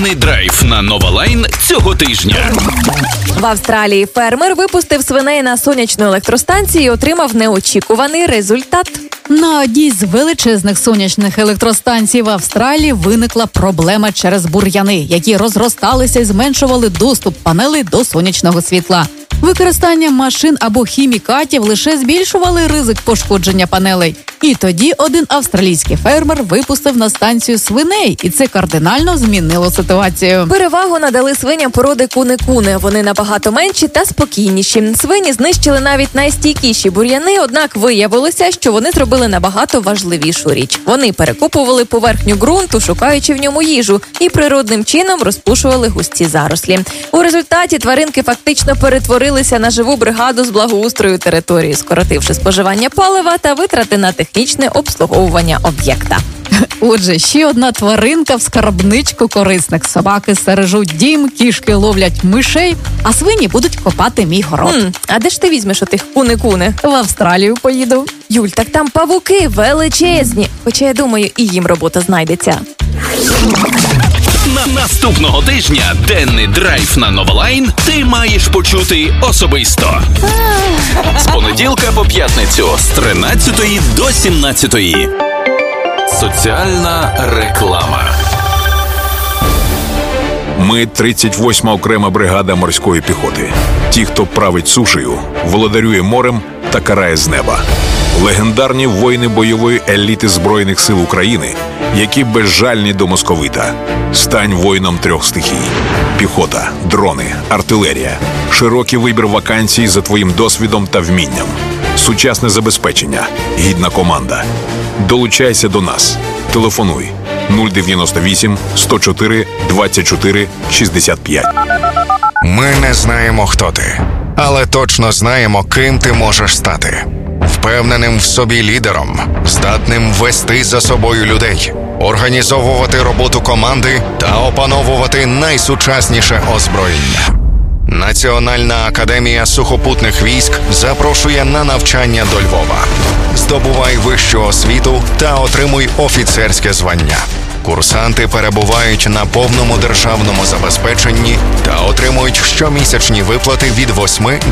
Денний драйв на Nova Line цього тижня. В Австралії фермер випустив свиней на сонячну електростанцію і отримав неочікуваний результат. На одній з величезних сонячних електростанцій в Австралії виникла проблема через бур'яни, які розросталися і зменшували доступ панелей до сонячного світла. Використання машин або хімікатів лише збільшували ризик пошкодження панелей. І тоді один австралійський фермер випустив на станцію свиней, і це кардинально змінило ситуацію. Перевагу надали свиням породи куни-куни. Вони набагато менші та спокійніші. Свині знищили навіть найстійкіші бур'яни, однак виявилося, що вони зробили набагато важливішу річ. Вони перекопували поверхню ґрунту, шукаючи в ньому їжу, і природним чином розпушували густі зарослі. У результаті тваринки фактично перетворилися на живу бригаду з благоустрою території, скоротивши споживання палива та витрати на технічне обслуговування об'єкта. Отже, ще одна тваринка в скарбничку корисних. Собаки стережуть дім, кішки ловлять мишей, а свині будуть копати мій город. А де ж ти візьмеш отих куни-куни? В Австралію поїду. Юль, так там павуки величезні. Хоча, я думаю, і їм робота знайдеться. Наступного тижня денний драйв на Nova Line ти маєш почути особисто. З понеділка по п'ятницю з 13 до 17. Соціальна реклама. Ми 38-ма окрема бригада морської піхоти. Ті, хто править сушею, володарює морем та карає з неба. Легендарні воїни бойової еліти Збройних сил України, які безжальні до московита. Стань воїном 3 стихій. Піхота, дрони, артилерія. Широкий вибір вакансій за твоїм досвідом та вмінням. Сучасне забезпечення, гідна команда. Долучайся до нас. Телефонуй 098 104 24 65. Ми не знаємо, хто ти, але точно знаємо, ким ти можеш стати. Впевненим в собі лідером, здатним вести за собою людей, організовувати роботу команди та опановувати найсучасніше озброєння. Національна академія сухопутних військ запрошує на навчання до Львова. Здобувай вищу освіту та отримуй офіцерське звання. Курсанти перебувають на повному державному забезпеченні та отримують щомісячні виплати від 8